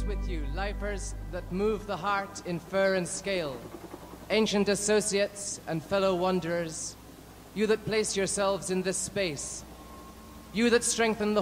rejoice with you, lifers that move the heart in fur and scale, ancient associates and fellow wanderers, you that place yourselves in this space, you that strengthen the